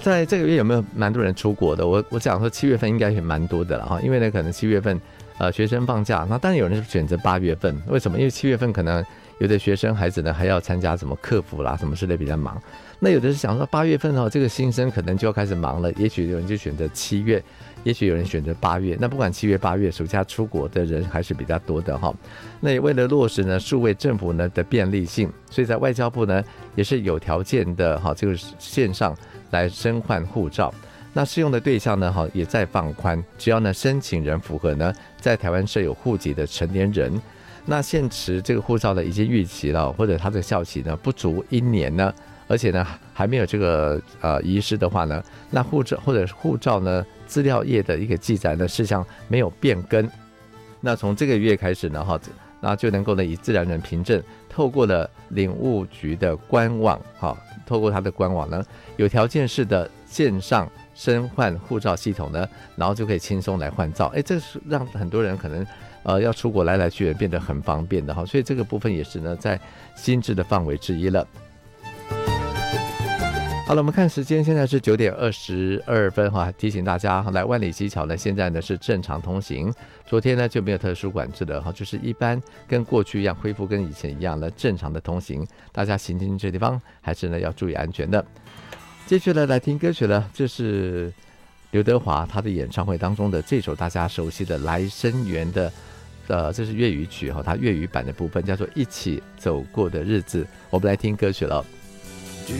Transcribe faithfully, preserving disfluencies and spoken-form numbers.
在这个月有没有蛮多人出国的？我我讲说七月份应该也蛮多的了哈，因为呢可能七月份呃学生放假，那当然有人选择八月份，为什么？因为七月份可能有的学生孩子呢还要参加什么课辅啦什么之类比较忙，那有的是想说八月份哦这个新生可能就要开始忙了，也许有人就选择七月，也许有人选择八月，那不管七月八月暑假出国的人还是比较多的哈。那也为了落实呢数位政府呢的便利性，所以在外交部呢也是有条件的哈这个线上来申换护照，那适用的对象呢也在放宽，只要呢申请人符合呢在台湾设有户籍的成年人，那现持这个护照呢已经逾期了，或者他的效期呢不足一年呢，而且呢还没有这个呃遗失的话呢，那护照或者护照呢资料页的一个记载呢事项没有变更，那从这个月开始呢哈，那就能够呢以自然人凭证透过了领务局的官网哈，透过它的官网呢有条件式的线上申换护照系统呢，然后就可以轻松来换照，哎，这是让很多人可能呃要出国来来去去变得很方便的哈，所以这个部分也是呢在新制的范围之一了。好了，我们看时间，现在是九点二十二分哈，提醒大家来万里机桥呢，现在呢是正常通行，昨天呢就没有特殊管制了哈，就是一般跟过去一样，恢复跟以前一样的正常的通行，大家行经这地方还是呢要注意安全的。接下来来听歌曲了，这是刘德华他的演唱会当中的这首大家熟悉的《来生缘》的。呃，这是粤语曲哈，它粤语版的部分叫做《一起走过的日子》，我们来听歌曲了。